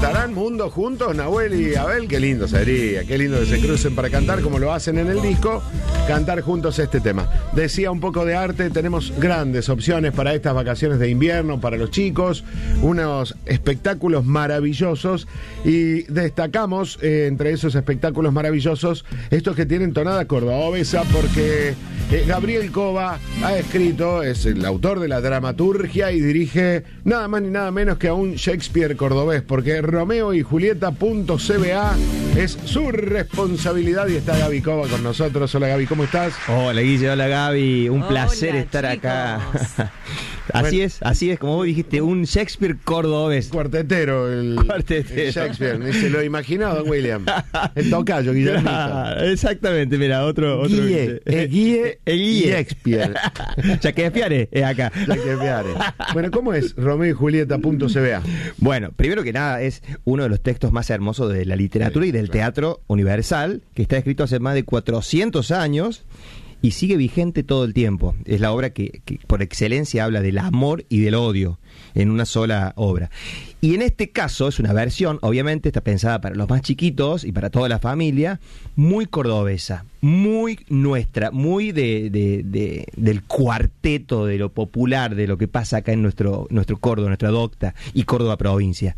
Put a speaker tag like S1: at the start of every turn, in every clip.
S1: ¿Cantarán Mundo juntos, Nahuel y Abel? Qué lindo sería, qué lindo que se crucen para cantar como lo hacen en el disco, cantar juntos este tema. Decía un poco de arte, tenemos grandes opciones para estas vacaciones de invierno, para los chicos, unos espectáculos maravillosos y destacamos entre esos espectáculos maravillosos estos que tienen tonada cordobesa porque Gabriel Cova ha escrito, es el autor de la dramaturgia y dirige nada más ni nada menos que a un Shakespeare cordobés, porque Romeo y Julieta.cba es su responsabilidad y está Gaby Cova con nosotros. Hola Gaby, ¿cómo estás?
S2: Hola Guille, hola Gaby, un placer
S3: Hola,
S2: estar
S3: chicos.
S2: acá. Así es, como vos dijiste, un Shakespeare cordobés.
S1: Cuartetero, el Shakespeare, ni se lo ha imaginado, don William. El tocayo, Guillermo.
S2: Exactamente, mira, otro
S1: Guille Shakespeare.
S2: Shakespeare es acá.
S1: Shakespeare. Bueno, ¿cómo es Romeo y Julieta.cba?
S2: Bueno, primero que nada es uno de los textos más hermosos de la literatura y del teatro universal, que está escrito hace más de 400 años y sigue vigente todo el tiempo. Es la obra que por excelencia habla del amor y del odio en una sola obra. Y en este caso es una versión, obviamente está pensada para los más chiquitos y para toda la familia, muy cordobesa, muy nuestra, muy del cuarteto, de lo popular, de lo que pasa acá en nuestro Córdoba, nuestra docta y Córdoba provincia.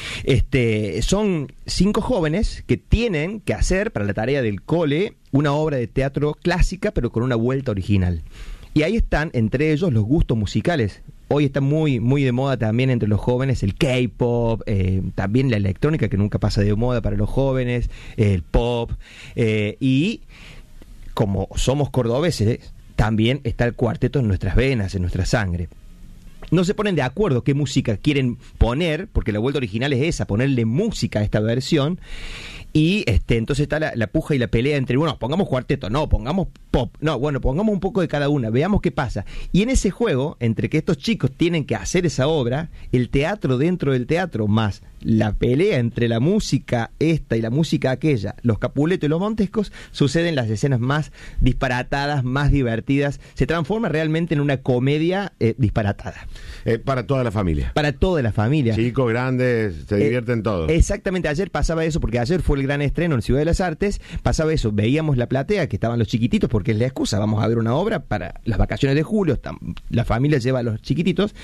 S2: Son 5 jóvenes que tienen que hacer para la tarea del cole una obra de teatro clásica pero con una vuelta original. Y ahí están entre ellos los gustos musicales. Hoy está muy de moda también entre los jóvenes el K-pop, también la electrónica que nunca pasa de moda para los jóvenes, el pop, y como somos cordobeses, también está el cuarteto en nuestras venas, en nuestra sangre. No se ponen de acuerdo qué música quieren poner, porque la vuelta original es esa, ponerle música a esta versión. Y entonces está la puja y la pelea entre, bueno, pongamos cuarteto, no, pongamos pop, no, bueno, pongamos un poco de cada una, veamos qué pasa. Y en ese juego, entre que estos chicos tienen que hacer esa obra, el teatro dentro del teatro, más la pelea entre la música esta y la música aquella, los Capuletos y los Montescos, suceden las escenas más disparatadas, más divertidas, se transforma realmente en una comedia disparatada.
S1: Para toda la familia.
S2: Para toda la familia.
S1: Chicos, grandes, se divierten todos.
S2: Exactamente, ayer pasaba eso, porque ayer fue el gran estreno en Ciudad de las Artes, pasaba eso, veíamos la platea, que estaban los chiquititos, porque es la excusa, vamos a ver una obra para las vacaciones de julio, la familia lleva a los chiquititos,